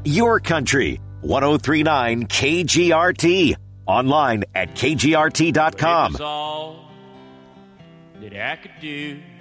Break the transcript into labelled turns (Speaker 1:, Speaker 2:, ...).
Speaker 1: your country. 1039 KGRT. Online at kgrt.com.
Speaker 2: It was all that I could do.